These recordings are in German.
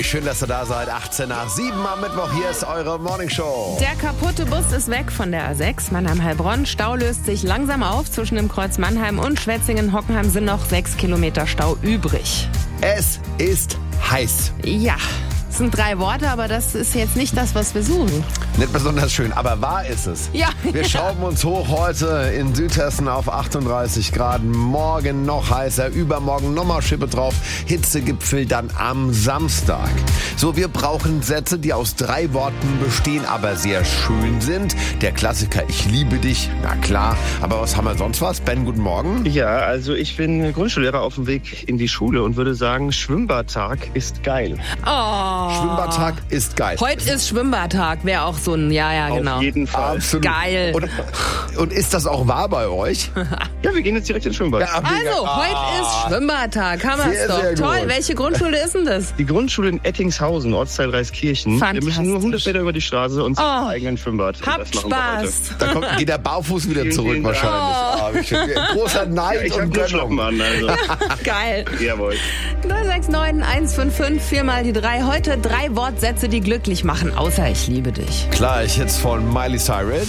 Schön, dass ihr da seid. 18 nach 7 am Mittwoch. Hier ist eure Morningshow. Der kaputte Bus ist weg von der A6 Mannheim-Heilbronn. Stau löst sich langsam auf. Zwischen dem Kreuz Mannheim und Schwetzingen-Hockenheim sind noch 6 Kilometer Stau übrig. Es ist heiß. Ja, es sind 3 Worte, aber das ist jetzt nicht das, was wir suchen. Nicht besonders schön, aber wahr ist es. Ja. Wir schrauben uns hoch heute in Südhessen auf 38 Grad. Morgen noch heißer, übermorgen nochmal Schippe drauf. Hitzegipfel dann am Samstag. So, wir brauchen Sätze, die aus 3 Worten bestehen, aber sehr schön sind. Der Klassiker, ich liebe dich, na klar. Aber was haben wir sonst was? Ben, guten Morgen. Ja, also ich bin Grundschullehrer auf dem Weg in die Schule und würde sagen, Schwimmbadtag ist geil. Oh. Schwimmbadtag ist geil. Heute ist Schwimmbadtag, wäre auch so ein, ja, genau. Auf jeden Fall. Absolut. Geil. Und ist das auch wahr bei euch? Ja, wir gehen jetzt direkt ins Schwimmbad. Ja, Also, heute ist Schwimmbadtag. Haben wir es Sehr, doch. sehr Toll. gut. Welche Grundschule ist denn das? Die Grundschule in Ettingshausen, Ortsteil Reiskirchen. Wir müssen nur 100 Meter über die Straße und zum eigenen Schwimmbad. Und Habt das machen wir heute. Spaß. Geht der Barfuß wieder Vielen, zurück vielen Dank. wahrscheinlich. Ah, wie schön. Großer Neid Ja, ich habe und nur Schlappen Gönnung. an, also. Geil. Jawohl. 069 155 4 mal die 3. Heute 3 Wortsätze, die glücklich machen, außer ich liebe dich. Gleich jetzt von Miley Cyrus,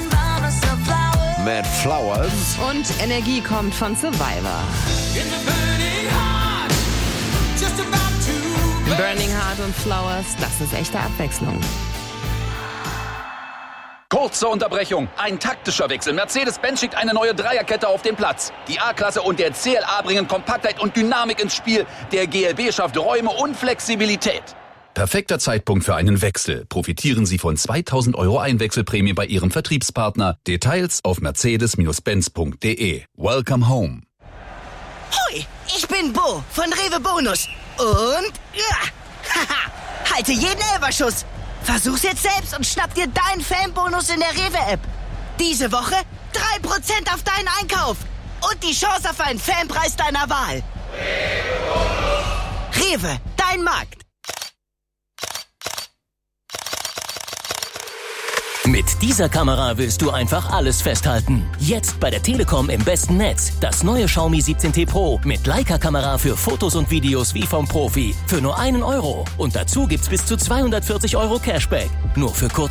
Mad Flowers. Und Energie kommt von Survivor. Burning Heart und Flowers, das ist echte Abwechslung. Kurze Unterbrechung, ein taktischer Wechsel. Mercedes-Benz schickt eine neue Dreierkette auf den Platz. Die A-Klasse und der CLA bringen Kompaktheit und Dynamik ins Spiel. Der GLB schafft Räume und Flexibilität. Perfekter Zeitpunkt für einen Wechsel. Profitieren Sie von 2.000 € Einwechselprämie bei Ihrem Vertriebspartner. Details auf mercedes-benz.de. Welcome home. Hoi, ich bin Bo von Rewe Bonus. Und ja, halte jeden Elferschuss. Versuch's jetzt selbst und schnapp dir deinen Fanbonus in der Rewe-App. Diese Woche 3% auf deinen Einkauf. Und die Chance auf einen Fanpreis deiner Wahl. Rewe, dein Markt. Mit dieser Kamera willst du einfach alles festhalten. Jetzt bei der Telekom im besten Netz. Das neue Xiaomi 17T Pro mit Leica-Kamera für Fotos und Videos wie vom Profi. Für nur 1 €. Und dazu gibt's bis zu 240 € Cashback. Nur für kurz.